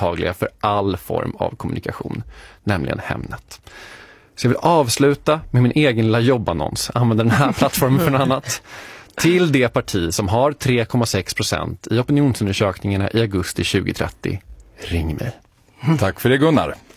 mottagliga för all form av kommunikation, nämligen Hemnet. Så jag vill avsluta med min egen lilla jobbannons, använda den här plattformen för något annat. Till det parti som har 3,6% i opinionsundersökningarna i augusti 2030, ring mig. Tack för det, Gunnar.